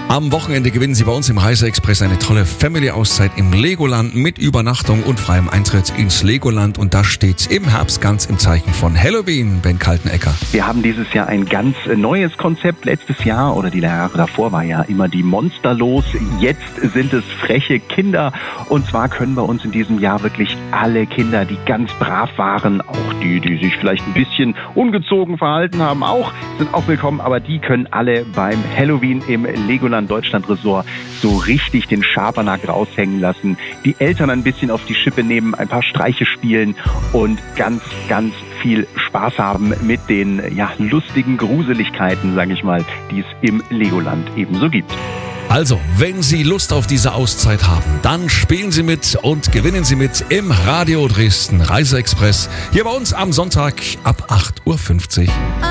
Am Wochenende gewinnen Sie bei uns im Reiseexpress eine tolle Family-Auszeit im Legoland mit Übernachtung und freiem Eintritt ins Legoland. Und das steht im Herbst ganz im Zeichen von Halloween, Ben Kaltenecker. Wir haben dieses Jahr ein ganz neues Konzept. Letztes Jahr oder die Jahre davor war ja immer die Monster los. Jetzt sind es freche Kinder. Und zwar können wir uns in diesem Jahr wirklich alle Kinder, die ganz brav waren, auch die sich vielleicht ein bisschen ungezogen verhalten haben, sind auch willkommen. Aber die können alle beim Halloween im Legoland Deutschland Resort so richtig den Schabernack raushängen lassen, die Eltern ein bisschen auf die Schippe nehmen, ein paar Streiche spielen und ganz, ganz viel Spaß haben mit den lustigen Gruseligkeiten, sage ich mal, die es im Legoland ebenso gibt. Also, wenn Sie Lust auf diese Auszeit haben, dann spielen Sie mit und gewinnen Sie mit im Radio Dresden Reiseexpress. Hier bei uns am Sonntag ab 8:50 Uhr.